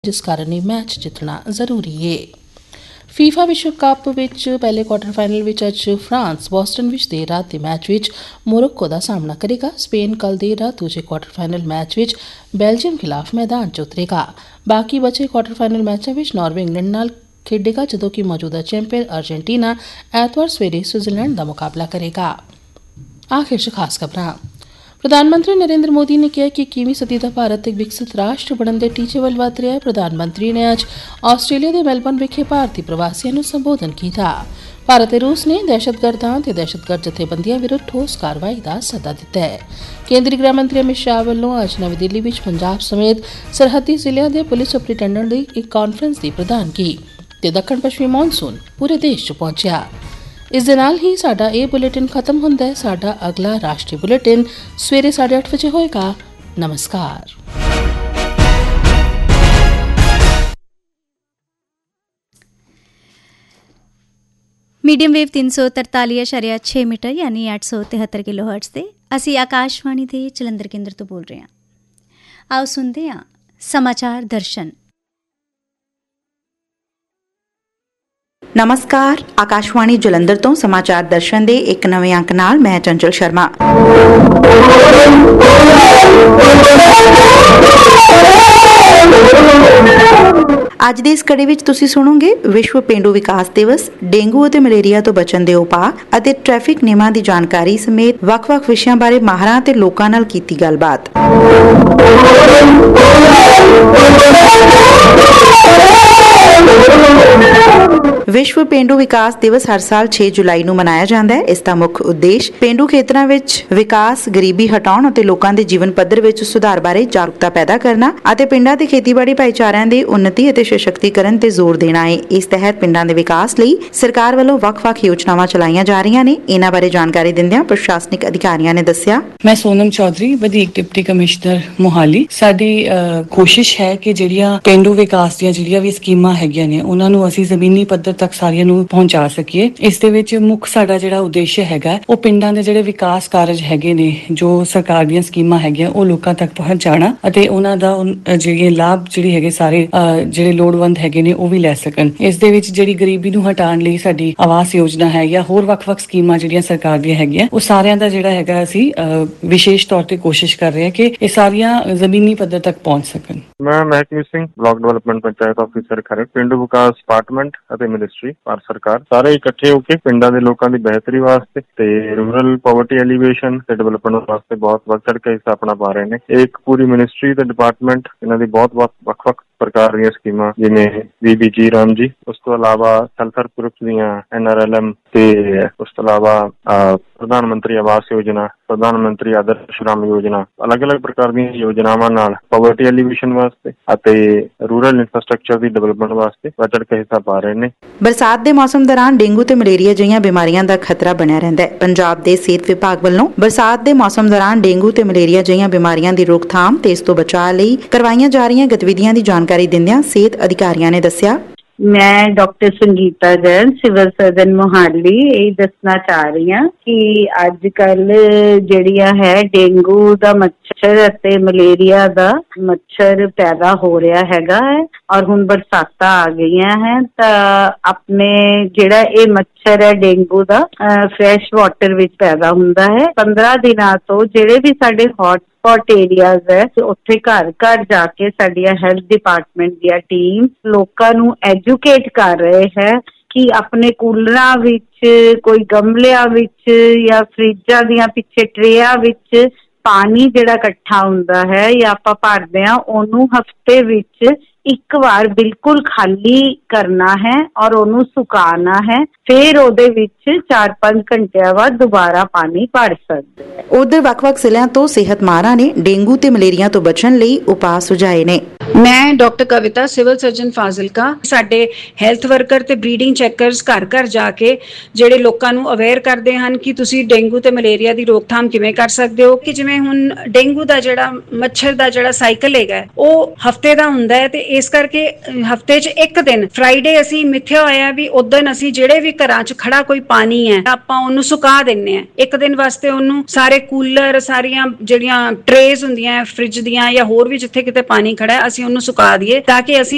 जिस कारण यह मैच जितना जरूरी है। फीफा विश्व कप विच पहले क्वार्टर फाइनल विच अज फ्रांस बोस्टन विच देर रात के मैच विच मोरक्को का सामना करेगा। स्पेन कल देर रात दूजे quarter final match which Belgium खिलाफ मैदान च उतरेगा। बाकी बचे क्वार्टर फाइनल मैचों विच नॉर्वे इंग्लैंड नाल खेडेगा, जदों कि मौजूदा चैंपियन अर्जेंटीना ऐतवार सवेरे स्विट्जरलैंड का मुकाबला करेगा। आखिर च खास खबरां। प्रधानमंत्री नरेंद्र मोदी ने कहा कि 21वीं सदी का भारत एक विकसित राष्ट्र बनने के टीचे वल वध रहा है। प्रधानमंत्री ने अज आस्ट्रेलिया के मेलबर्न विखे भारतीय प्रवासियों को संबोधन किया। भारत और रूस ने दहशतगर्दां ते दहशतगर्द जथेबंदियां विरुद्ध ठोस कार्रवाई का सद्दा दिता है। केंद्रीय गृह मंत्री अमित शाह वालों अज नवी दिल्ली विच पंजाब समेत सरहदी जिलों के पुलिस सुपरिटेंडेंट की एक कॉन्फ्रेंस की प्रधानगी ते दक्षिण पश्चिमी मानसून पूरे देश च पहुंचा। इस दे नाल ही साडा ये बुलेटिन खत्म हुंदा है। साडा अगला राष्ट्रीय बुलेटिन सवेरे 8:30 बजे होएगा। नमस्कार। मीडियम वेव 343.6 मीटर यानी 873 किलो हर्ट्ज से ਅਸੀਂ आकाशवाणी ਦੇ ਜਲੰਧਰ ਕੇਂਦਰ ਤੋਂ ਬੋਲ ਰਹੇ ਹਾਂ। ਆਓ ਸੁਣਦੇ ਹਾਂ समाचार दर्शन। नमस्कार, आकाशवाणी जलंधर तो समाचार दर्शन दे एक नवे अंक नाल मैं चंचल शर्मा। ਅੱਜ ਦੇ ਇਸ ਕੜੀ ਵਿੱਚ ਤੁਸੀਂ ਸੁਣੋਗੇ ਵਿਸ਼ਵ ਪੇਂਡੂ ਵਿਕਾਸ ਦਿਵਸ, ਡੇਂਗੂ ਅਤੇ ਮਲੇਰੀਆ ਤੋਂ ਬਚਣ ਦੇ ਉਪਾਅ ਅਤੇ ਟ੍ਰੈਫਿਕ ਨਿਯਮਾਂ ਦੀ ਜਾਣਕਾਰੀ ਸਮੇਤ ਵੱਖ-ਵੱਖ ਵਿਸ਼ਿਆਂ ਬਾਰੇ ਮਾਹਰਾਂ ਤੇ ਲੋਕਾਂ ਨਾਲ ਕੀਤੀ ਗੱਲਬਾਤ। ਵਿਸ਼ਵ ਪੇਂਡੂ ਵਿਕਾਸ ਦਿਵਸ ਹਰ ਸਾਲ 6 ਜੁਲਾਈ ਨੂੰ ਮਨਾਇਆ ਜਾਂਦਾ ਹੈ। ਇਸ ਦਾ ਮੁੱਖ ਉਦੇਸ਼ ਪੇਂਡੂ ਖੇਤਰਾਂ ਵਿੱਚ ਵਿਕਾਸ, ਗਰੀਬੀ ਹਟਾਉਣ ਅਤੇ ਲੋਕਾਂ ਦੇ ਜੀਵਨ ਪੱਧਰ ਵਿੱਚ ਸੁਧਾਰ ਬਾਰੇ ਜਾਗਰੂਕਤਾ ਪੈਦਾ ਕਰਨਾ ਅਤੇ ਪਿੰਡਾਂ ਦੇ ਖੇਤੀਬਾੜੀ ਭਾਈਚਾਰਿਆਂ ਦੀ ਉન્નਤੀ ਅਤੇ ਸਸ਼ਕਤੀਕਰਨ ਤੇ ਜ਼ੋਰ ਦੇਣਾ ਹੈ। ਇਸ ਤਹਿਤ ਪਿੰਡਾਂ ਦੇ ਵਿਕਾਸ ਲਈ ਸਰਕਾਰ ਵੱਲੋਂ ਵੱਖ-ਵੱਖ ਯੋਜਨਾਵਾਂ ਚਲਾਈਆਂ ਜਾ ਰਹੀਆਂ ਨੇ। ਇਹਨਾਂ ਬਾਰੇ ਜਾਣਕਾਰੀ ਦਿੰਦਿਆਂ ਪ੍ਰਸ਼ਾਸਨਿਕ ਅਧਿਕਾਰੀਆਂ ਨੇ ਦੱਸਿਆ, ਮੈਂ ਸੋਨਮ ਚੌਧਰੀ, ਵਧੀਕ ਡਿਪਟੀ ਕਮਿਸ਼ਨਰ ਮੋਹਾਲੀ। ਸਾਡੀ ਕੋਸ਼ਿਸ਼ ਹੈ ਕਿ ਜਿਹੜੀਆਂ ਪੇਂਡੂ ਵਿਕਾਸ ਦੀਆਂ ਜਿਹੜੀਆਂ ਵੀ ਸਕੀਮਾਂ ਹੈਗੀਆਂ ਨੇ ਉਹਨਾਂ ਨੂੰ ਅਸੀਂ ਜ਼ਮੀਨੀ ਪੱਧਰ ਤੱਕ ਸਾਰਿਆਂ ਨੂੰ ਪਹੁੰਚਾ ਸਕੀਏ। ਇਸ ਦੇ ਵਿੱਚ ਮੁੱਖ ਸਾਡਾ ਜਿਹੜਾ ਉਦੇਸ਼ ਹੈਗਾ ਉਹ ਪਿੰਡਾਂ ਦੇ ਜਿਹੜੇ ਵਿਕਾਸ ਕਾਰਜ ਹੈਗੇ ਨੇ, ਜੋ ਸਰਕਾਰ ਦੀਆਂ ਸਕੀਮਾਂ ਹੈਗੀਆਂ ਉਹ ਲੋਕਾਂ ਤੱਕ ਪਹੁੰਚਾਉਣਾ ਅਤੇ ਉਹਨਾਂ ਦਾ ਜਿਹੜੇ ਲਾਭ ਜਿਹੜੇ ਹੈਗੇ ਸਾਰੇ ਜਿਹੜੇ ਲੋੜਵੰਦ ਹੈਗੇ ਨੇ ਉਹ ਵੀ ਲੈ ਸਕਣ। ਇਸ ਦੇ ਵਿੱਚ ਜਿਹੜੀ ਗਰੀਬੀ ਨੂੰ ਹਟਾਉਣ ਲਈ ਸਾਡੀ ਆਵਾਸ ਯੋਜਨਾ ਹੈ ਜਾਂ ਹੋਰ ਵੱਖ-ਵੱਖ ਸਕੀਮਾਂ ਜਿਹੜੀਆਂ ਸਰਕਾਰ ਦੀਆਂ ਹੈਗੀਆਂ ਉਹ ਸਾਰਿਆਂ ਦਾ ਜਿਹੜਾ ਹੈਗਾ ਅਸੀਂ ਵਿਸ਼ੇਸ਼ ਤੌਰ ਤੇ ਕੋਸ਼ਿਸ਼ ਕਰ ਰਹੇ ਹਾਂ ਕਿ ਇਹ ਸਾਰੀਆਂ ਜ਼ਮੀਨੀ ਪੱਧਰ ਤੱਕ ਪਹੁੰਚ ਸਕਣ। ਮੈਂ ਮਹਿਕਮੀਤ Singh, block development panchayat officer Kharar, ਪਿੰਡੂ ਵਿਕਾਸ ਡਿਪਾਰਟਮੈਂਟ ਅਤੇ ਮਿਨਿਸਟਰੀ ਭਾਰਤ ਸਰਕਾਰ ਸਾਰੇ ਇਕੱਠੇ ਹੋ ਕੇ ਪਿੰਡਾਂ ਦੇ ਲੋਕਾਂ ਦੀ ਬਿਹਤਰੀ ਵਾਸਤੇ ਤੇ ਰੂਰਲ ਪਾਵਰਟੀ ਐਲੀਵੇਸ਼ਨ ਤੇ ਡਿਵੈਲਪਮੈਂਟ ਵਾਸਤੇ ਬਹੁਤ ਵੱਧ ਚੜ੍ਹ ਕੇ ਹਿੱਸਾ ਆਪਣਾ ਪਾ ਰਹੇ ਨੇ। ਇੱਕ ਪੂਰੀ ਮਿਨਿਸਟਰੀ ਤੇ ਡਿਪਾਰਟਮੈਂਟ ਇਹਨਾਂ ਦੀ ਬਹੁਤ ਵੱਖ-ਵੱਖ ਪ੍ਰਕਾਰ ਦੀਆਂ ਸਕੀਮਾਂ, ਜਿਵੇਂ ਬੀਬੀਜੀ ਰਾਮ ਜੀ, ਉਸ ਤੋਂ ਇਲਾਵਾ ਸੈਲਫ ਹੈਲਪ ਗਰੁੱਪ ਦੀਆਂ NRLM ਤੇ ਉਸ ਤੋਂ ਇਲਾਵਾ ਪ੍ਰਧਾਨ ਮੰਤਰੀ ਆਵਾਸ ਯੋਜਨਾ, ਪ੍ਰਧਾਨ ਮੰਤਰੀ ਆਦਰਸ਼ ਗ੍ਰਾਮ ਯੋਜਨਾ, ਅਲੱਗ-ਅਲੱਗ ਪ੍ਰਕਾਰ ਦੀਆਂ ਯੋਜਨਾਵਾਂ ਨਾਲ ਪਾਵਰਟੀ ਐਲੀਵੇਸ਼ਨ ਵਾਸਤੇ ਅਤੇ ਰੂਰਲ ਇਨਫਰਾਸਟਰਕਚਰ ਦੀ ਡਿਵੈਲਪਮੈਂਟ ਵਾਸਤੇ ਵੱਧ ਚੜ੍ਹ ਕੇ ਹਿੱਸਾ ਪਾ ਰਹੇ ਨੇ। ਬਰਸਾਤ ਦੇ ਮੌਸਮ ਦੌਰਾਨ ਡੇਂਗੂ ਤੇ ਮਲੇਰੀਆ ਜਿਹੀਆਂ ਬਿਮਾਰੀਆਂ ਦਾ ਖਤਰਾ ਬਣਿਆ ਰਹਿੰਦਾ ਹੈ। ਪੰਜਾਬ ਦੇ ਸਿਹਤ ਵਿਭਾਗ ਵੱਲੋਂ ਬਰਸਾਤ ਦੇ ਮੌਸਮ ਦੌਰਾਨ ਡੇਂਗੂ ਤੇ ਮਲੇਰੀਆ ਜਿਹੀਆਂ ਬਿਮਾਰੀਆਂ ਦੀ ਰੋਕਥਾਮ ਤੇ ਇਸ ਤੋਂ ਬਚਾਅ ਲਈ ਕਰਵਾਈਆਂ ਜਾ ਰਹੀਆਂ ਗਤੀਵਿਧੀਆਂ ਦੀ ਜਾਣਕਾਰੀ ਦਿੰਦਿਆਂ ਸਿਹਤ ਅਧਿਕਾਰੀਆਂ ਨੇ ਦੱਸਿਆ, ਮੈਂ doctor Sangeeta Jain, civil surgeon Mohali, ਇਹ ਦੱਸਣਾ ਚਾਹ ਰਹੀ ਹਾਂ ਕਿ ਅੱਜ ਕੱਲ ਜਿਹੜੀਆਂ ਹੈ ਡੇਂਗੂ ਦਾ ਮੱਛਰ ਅਤੇ ਮਲੇਰੀਆ ਦਾ ਮੱਛਰ ਪੈਦਾ ਹੋ ਰਿਹਾ ਹੈਗਾ ਹੈ ਔਰ ਹੁਣ ਬਰਸਾਤਾਂ ਆ ਗਈਆਂ ਹੈ ਤਾਂ ਆਪਣੇ ਜਿਹੜਾ ਇਹ ਮੱਛਰ ਹੈ ਡੇਂਗੂ ਦਾ ਫਰੈਸ਼ ਵਾਟਰ ਵਿੱਚ ਪੈਦਾ ਹੁੰਦਾ ਹੈ। 15 ਦਿਨਾਂ ਤੋਂ ਜਿਹੜੇ ਵੀ ਸਾਡੇ ਹੌਟ ਏਰੀਆਜ਼ ਹੈ ਉੱਥੇ ਘਰ ਘਰ ਜਾ ਕੇ ਸਾਡੀਆਂ ਹੈਲਥ ਡਿਪਾਰਟਮੈਂਟ ਦੀਆਂ ਟੀਮ ਲੋਕਾਂ ਨੂੰ ਐਜੂਕੇਟ ਕਰ ਰਹੇ ਹੈ ਕਿ ਆਪਣੇ ਕੂਲਰਾਂ ਵਿੱਚ, ਕੋਈ ਗਮਲਿਆਂ ਵਿੱਚ ਜਾਂ ਫਰਿੱਜਾਂ ਦੀਆਂ ਪਿੱਛੇ ਟਰੇਆਂ ਵਿੱਚ ਪਾਣੀ ਜਿਹੜਾ ਇਕੱਠਾ ਹੁੰਦਾ ਹੈ ਜਾਂ ਆਪਾਂ ਭਰਦੇ ਹਾਂ ਉਹਨੂੰ ਹਫ਼ਤੇ ਵਿੱਚ ਇੱਕ ਵਾਰ ਬਿਲਕੁਲ ਖਾਲੀ ਕਰਨਾ ਹੈ ਔਰ ਉਹਨੂੰ ਸੁਕਾਉਣਾ ਹੈ। ਫਿਰ ਉਹਦੇ ਵਿੱਚ 4-5 ਘੰਟਿਆਂ ਬਾਅਦ ਦੁਬਾਰਾ ਪਾਣੀ ਭਰ ਸਕਦੇ ਹੈ। ਉਧਰ ਵੱਖ-ਵੱਖ ਜ਼ਿਲ੍ਹਿਆਂ ਤੋਂ ਸਿਹਤ ਮਾਹਰਾਂ ਨੇ ਡੇਂਗੂ ਤੇ ਮਲੇਰੀਆ ਤੋਂ ਬਚਣ ਲਈ ਉਪਾਅ ਸੁਝਾਏ ਨੇ। ਮੈਂ ਡਾਕਟਰ ਕਵਿਤਾ, ਸਿਵਲ ਸਰਜਨ ਫਾਜ਼ਿਲਕਾ। ਸਾਡੇ ਹੈਲਥ ਵਰਕਰ ਤੇ ਬਰੀਡਿੰਗ ਚੈਕਰਸ ਘਰ ਘਰ ਜਾ ਕੇ ਜਿਹੜੇ ਲੋਕਾਂ ਨੂੰ ਅਵੇਅਰ ਕਰਦੇ ਹਨ ਕਿ ਤੁਸੀਂ ਡੇਂਗੂ ਤੇ ਮਲੇਰੀਆ ਦੀ ਰੋਕਥਾਮ ਕਿਵੇਂ ਕਰ ਸਕਦੇ ਹੋ। ਕਿ ਜਿਵੇਂ ਹੁਣ ਡੇਂਗੂ ਦਾ ਜਿਹੜਾ ਮੱਛਰ ਦਾ ਜਿਹੜਾ ਸਾਈਕਲ ਹੈਗਾ ਉਹ ਹਫਤੇ ਦਾ ਹੁੰਦਾ ਹੈ ਤੇ ਇਸ ਕਰਕੇ ਹਫਤੇ 'ਚ ਇੱਕ ਦਿਨ ਫਰਾਈਡੇ ਅਸੀਂ ਮਿੱਥਿਆ ਹੋਇਆ ਵੀ ਉਦੋਂ ਅਸੀਂ ਜਿਹੜੇ ਵੀ ਘਰਾਂ 'ਚ ਖੜਾ ਕੋਈ ਪਾਣੀ ਹੈ ਆਪਾਂ ਉਹਨੂੰ ਸੁਕਾ ਦਿੰਨੇ ਆ। ਇੱਕ ਦਿਨ ਵਾਸਤੇ ਉਹਨੂੰ ਸਾਰੇ ਕੂਲਰ, ਸਾਰੀਆਂ ਜਿਹੜੀਆਂ ਟਰੇਜ਼ ਹੁੰਦੀਆਂ ਫ੍ਰਿਜ ਦੀਆਂ ਜਾਂ ਹੋਰ ਵੀ ਜਿੱਥੇ ਕਿਤੇ ਪਾਣੀ ਖੜਾ ਅਸੀਂ ਉਹਨੂੰ ਸੁਕਾ ਦਈਏ ਤਾਂ ਕਿ ਅਸੀਂ